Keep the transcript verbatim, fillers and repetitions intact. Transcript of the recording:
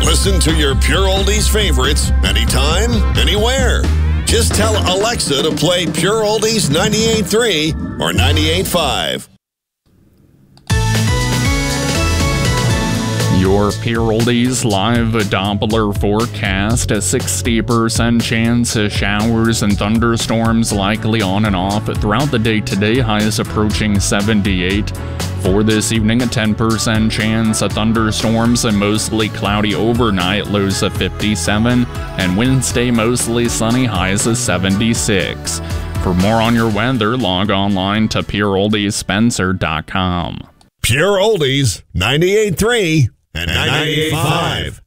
Listen to your Pure Oldies favorites anytime, anywhere. Just tell Alexa to play Pure Oldies ninety-eight point three or ninety-eight point five. Your Pure Oldies live Doppler forecast, a sixty percent chance of showers and thunderstorms likely on and off throughout the day today, highs approaching seventy-eight. For this evening, a ten percent chance of thunderstorms and mostly cloudy overnight, lows of fifty-seven. And Wednesday, mostly sunny, highs of seventy-six. For more on your weather, log online to pure oldies spencer dot com. Pure Oldies ninety-eight point three and ninety-eight point five.